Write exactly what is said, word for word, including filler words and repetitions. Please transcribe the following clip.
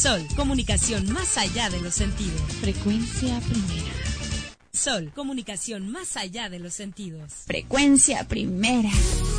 Sol, comunicación más allá de los sentidos. Frecuencia primera. Sol, comunicación más allá de los sentidos. Frecuencia primera.